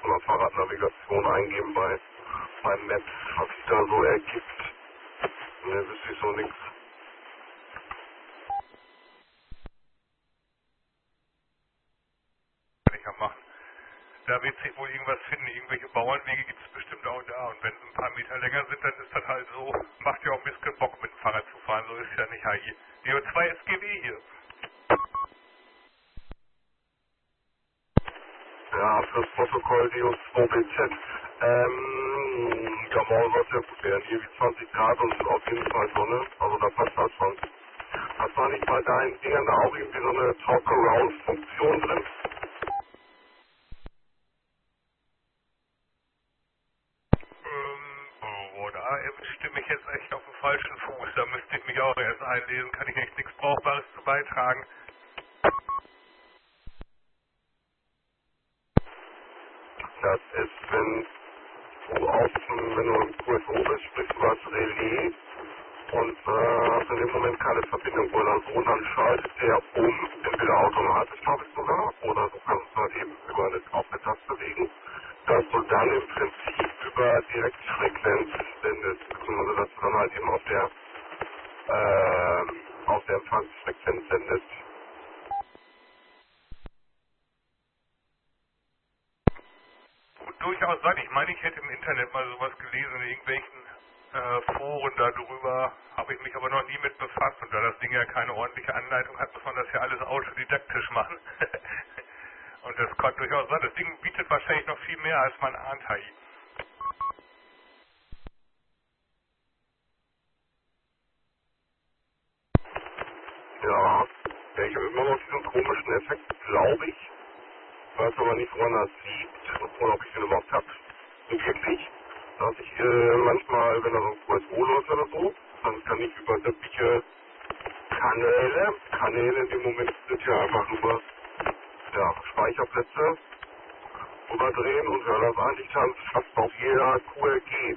von der Fahrradnavigation eingeben bei meinem Maps, was sich da so ergibt. Ne, wüsste ich so nichts. Kann ich ja machen. Da wird sich wohl irgendwas finden. Irgendwelche Bauernwege gibt es bestimmt auch da. Und wenn sie ein paar Meter länger sind, dann ist das halt so. Macht ja auch ein bisschen Bock mit dem Fahrrad zu fahren. So ist ja nicht HI. DO2 SGW hier. Ja, fürs Protokoll Dios 2BZ. Ja, morgen soll es ja gut werden. Hier wie 20 Grad und auf jeden Fall Sonne. Also da passt das schon. Hast du nicht bei deinen Dingern da auch irgendwie so eine Talk-Around-Funktion drin? Da erwischte mich jetzt echt auf dem falschen Fuß. Da müsste ich mich auch erst einlesen. Kann ich echt nichts Brauchbares zu beitragen. Das ist, wenn wenn du im QSO bist, sprichst du was Relais und hast in dem Moment keine Verbindung oder so, dann schaltet der um, entweder automatisch, glaube ich sogar, oder du kannst es halt eben über auf eine Taste legen, dass du dann im Prinzip über Direktfrequenz sendest, beziehungsweise dass du dann halt eben auf der Empfangsfrequenz sendest. Und durchaus sein. Ich meine, ich hätte im Internet mal sowas gelesen, in irgendwelchen Foren darüber, habe ich mich aber noch nie mit befasst. Und da das Ding ja keine ordentliche Anleitung hat, muss man das ja alles autodidaktisch machen. Und das kann durchaus sein. Das Ding bietet wahrscheinlich noch viel mehr, als man ahnt, HI. Ja, ich habe immer noch diesen komischen Effekt, glaube ich. Ich weiß aber nicht, woran das liegt oder ob ich den überhaupt habe. So wirklich, dass ich manchmal, wenn da so ein QSO läuft oder so, dann kann ich über sämtliche Kanäle in dem Moment sind ja einfach nur Speicherplätze überdrehen und höre das eigentlich dann fast auf jeder QRG.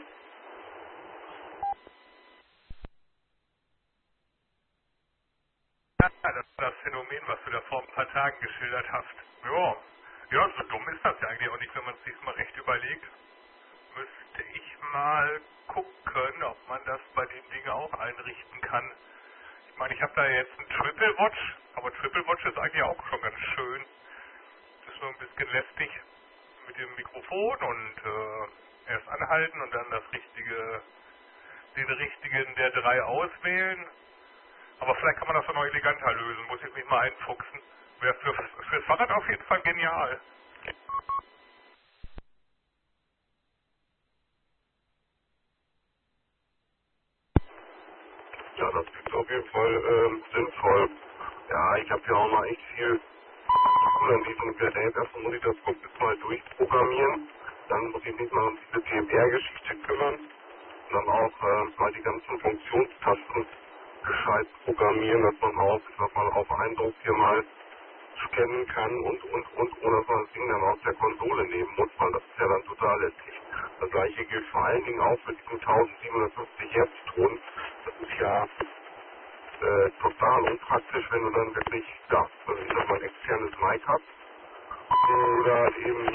Ja, das ist das Phänomen, was du da vor ein paar Tagen geschildert hast. Ja, ja, so dumm ist das ja eigentlich auch nicht, wenn man es sich mal recht überlegt. Müsste ich mal gucken, ob man das bei den Dingen auch einrichten kann. Ich meine, ich habe da jetzt einen Triple Watch, aber Triple Watch ist eigentlich auch schon ganz schön. Das ist nur ein bisschen lästig mit dem Mikrofon und erst anhalten und dann den richtigen der drei auswählen. Aber vielleicht kann man das auch noch eleganter lösen, muss ich mich mal einfuchsen. Wäre fürs Fahrrad auf jeden Fall genial. Ja, das ist auf jeden Fall sinnvoll. Ja, ich habe ja auch mal echt viel an diesem Gerät. Erstmal muss ich das komplett mal durchprogrammieren. Dann muss ich mich mal um diese DMR-Geschichte kümmern. Und dann auch mal die ganzen Funktionstasten gescheit programmieren, dass man auch, ich sag mal, auf Eindruck hier mal scannen kann und, oder dass man das Ding dann aus der Konsole nehmen muss, weil das ist ja dann total lästig. Das gleiche gilt vor allen Dingen auch für diesen 1750 Hertz Ton. Das ist ja total unpraktisch, wenn du dann wirklich, ja, ich sag mal, ein externes Mic hast oder eben